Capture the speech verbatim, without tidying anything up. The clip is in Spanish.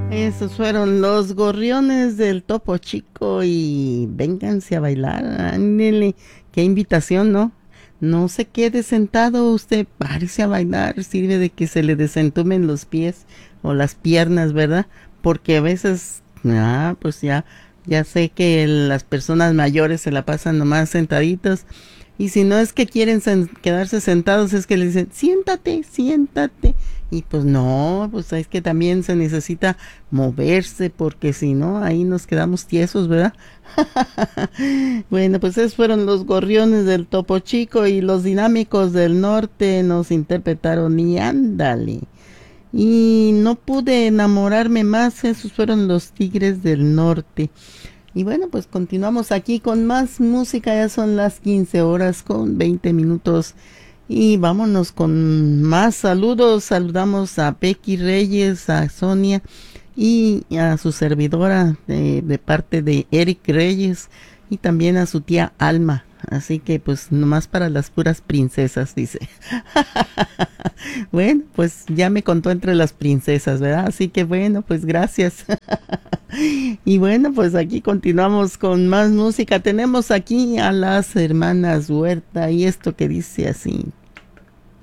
Esos fueron los gorriones del Topo Chico y vénganse a bailar, ándele, qué invitación, ¿no? No se quede sentado, usted párese a bailar, sirve de que se le desentumen los pies o las piernas, ¿verdad? Porque a veces, ah, pues ya, ya sé que las personas mayores se la pasan nomás sentaditos y si no es que quieren sen- quedarse sentados es que le dicen, siéntate, siéntate. Y pues no, pues es que también se necesita moverse porque si no, ahí nos quedamos tiesos, ¿verdad? Bueno, pues esos fueron los gorriones del Topo Chico y los dinámicos del norte nos interpretaron y ándale. Y no pude enamorarme más, esos fueron los Tigres del Norte. Y bueno, pues continuamos aquí con más música, ya son las quince horas con veinte minutos. Y vámonos con más saludos. Saludamos a Becky Reyes, a Sonia y a su servidora de, de parte de Eric Reyes y también a su tía Alma. Así que pues nomás para las puras princesas, dice. Bueno, pues ya me contó entre las princesas, ¿verdad? Así que bueno, pues gracias. Y bueno, pues aquí continuamos con más música. Tenemos aquí a las hermanas Huerta y esto que dice así.